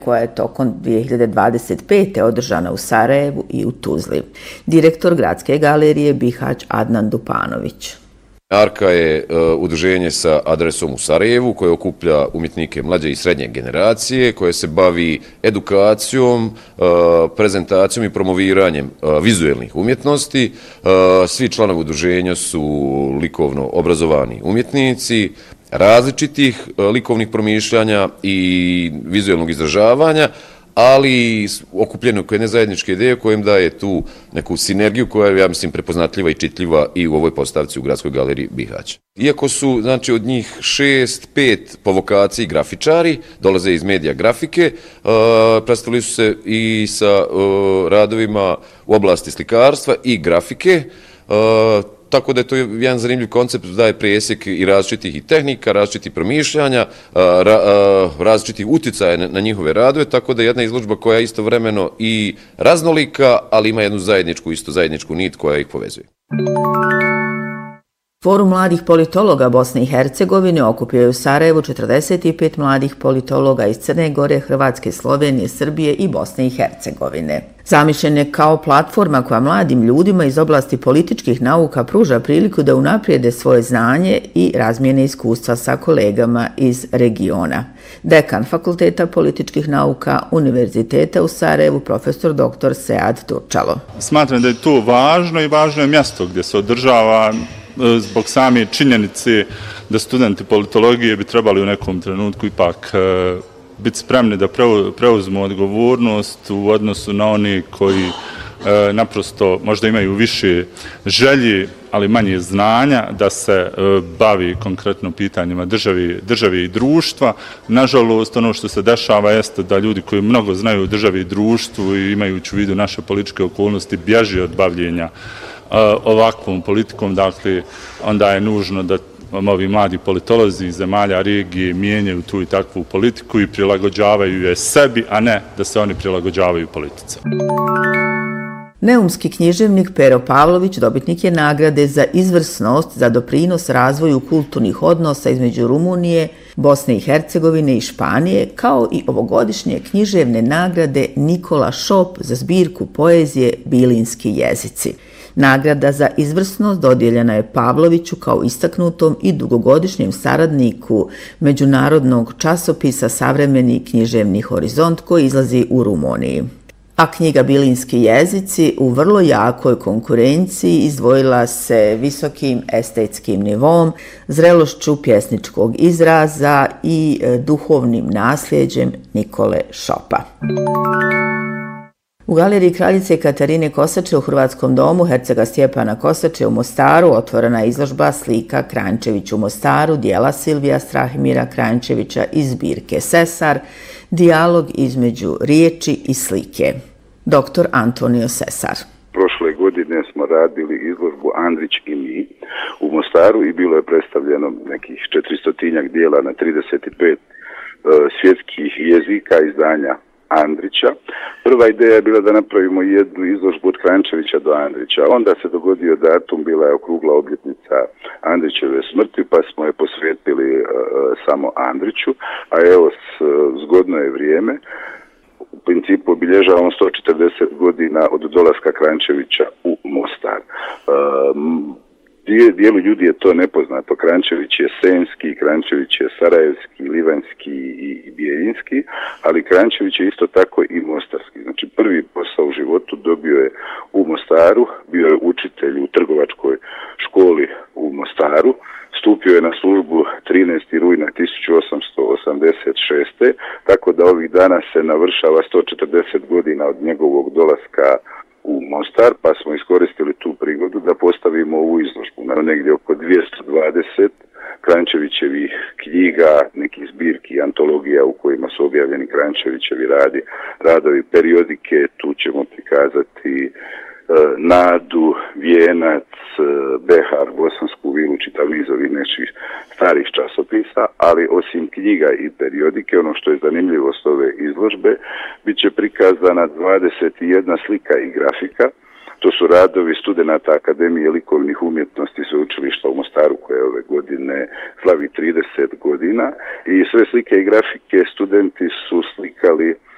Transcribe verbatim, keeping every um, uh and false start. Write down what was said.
koja je tokom dvije hiljade dvadeset pete. održana u Sarajevu i u Tuzli. Direktor Gradske galerije Bihać Adnan Dupanović. Arka je uh, udruženje sa adresom u Sarajevu koje okuplja umjetnike mlađe i srednje generacije, koje se bavi edukacijom, uh, prezentacijom i promoviranjem uh, vizuelnih umjetnosti. Uh, svi članovi udruženja su likovno obrazovani umjetnici različitih uh, likovnih promišljanja i vizuelnog izražavanja, ali okupljeni oko jedne zajedničke ideje koja im daje tu neku sinergiju koja je, ja mislim, prepoznatljiva i čitljiva i u ovoj postavci u Gradskoj galeriji Bihać. Iako su, znači, od njih šest, pet po vokaciji grafičari, dolaze iz medija grafike, uh, predstavili su se i sa uh, radovima u oblasti slikarstva i grafike, uh, tako da je to jedan zanimljiv koncept, daje presjek i različitih i tehnika, različitih promišljanja, različitih utjecaja na njihove radove, tako da je jedna izložba koja je istovremeno i raznolika, ali ima jednu zajedničku, isto zajedničku nit koja ih povezuje. Forum mladih politologa Bosne i Hercegovine okupio je u Sarajevu četrdeset pet mladih politologa iz Crne Gore, Hrvatske, Slovenije, Srbije i Bosne i Hercegovine. Zamišljen je kao platforma koja mladim ljudima iz oblasti političkih nauka pruža priliku da unaprijede svoje znanje i razmijene iskustva sa kolegama iz regiona. Dekan Fakulteta političkih nauka Univerziteta u Sarajevu, profesor doktor Sead Turčalo. Smatram da je to važno i važno je mjesto gdje se održava zbog same činjenice da studenti politologije bi trebali u nekom trenutku ipak biti spremni da preuzmu odgovornost u odnosu na oni koji naprosto možda imaju više želje, ali manje znanja da se bavi konkretno pitanjima državi, državi i društva. Nažalost, ono što se dešava jeste da ljudi koji mnogo znaju o državi i društvu i imajući u vidu naše političke okolnosti bježi od bavljenja ovakvom politikom, dakle, onda je nužno da ovi mladi politolozi iz zemalja regije mijenjaju tu i takvu politiku i prilagođavaju je sebi, a ne da se oni prilagođavaju politici. Neumski književnik Pero Pavlović dobitnik je nagrade za izvrsnost za doprinos razvoju kulturnih odnosa između Rumunije, Bosne i Hercegovine i Španije, kao i ovogodišnje književne nagrade Nikola Šop za zbirku poezije Bilinski jezici. Nagrada za izvrsnost dodijeljena je Pavloviću kao istaknutom i dugogodišnjem saradniku međunarodnog časopisa Savremeni književni horizont koji izlazi u Rumuniji. A knjiga Bilinski jezici u vrlo jakoj konkurenciji izdvojila se visokim estetskim nivom, zrelošću pjesničkog izraza i duhovnim nasljeđem Nikole Šopa. U galeriji kraljice Katarine Kosače u Hrvatskom domu Hercega Stjepana Kosače u Mostaru otvorena je izložba slika Kranjčević u Mostaru, dijela Silvija Strahimira Kranjčevića iz zbirke Sesar, dijalog između riječi i slike. Doktor Antonio Sesar. Prošle godine smo radili izložbu Andrić i mi u Mostaru i bilo je predstavljeno nekih četiristotinjak dijela na trideset pet uh, svjetskih jezika izdanja Andrića. Prva ideja je bila da napravimo jednu izložbu od Kranjčevića do Andrića. Onda se dogodio datum, bila je okrugla obljetnica Andrićeve smrti, pa smo je posvetili uh, samo Andriću, a evo s, zgodno je vrijeme. U principu obilježavamo sto četrdeset godina od dolaska Kranjčevića u Mostar. Um, Dijelu ljudi je to nepoznato. Kranjčević je senski, Kranjčević je sarajevski, livanjski i bijeljinski, ali Kranjčević je isto tako i mostarski. Znači prvi posao u životu dobio je u Mostaru, bio je učitelj u trgovačkoj školi u Mostaru, stupio je na službu trinaestog rujna tisuću osamsto osamdeset šeste. tako da ovih dana se navršava sto četrdeset godina od njegovog dolaska u Mostar, pa smo iskoristili tu prigodu da postavimo ovu izložbu. Na negdje oko dvjesto dvadeset Kranjčevićevih knjiga, nekih zbirki, antologija u kojima su objavljeni Kranjčevićevi radi, radovi, periodike. Tu ćemo prikazati e, Nadu, Vijenac, e, Behar, Bosansku vilu, čitav niz ovih nekih starih časopisa, ali osim knjiga i periodike, ono što je zanimljivost ove izložbe, bit će prikazana dvadeset jedna slika i grafika. To su radovi studenata Akademije likovnih umjetnosti Sveučilišta u Mostaru koje ove godine slavi trideset godina i sve slike i grafike studenti su slikali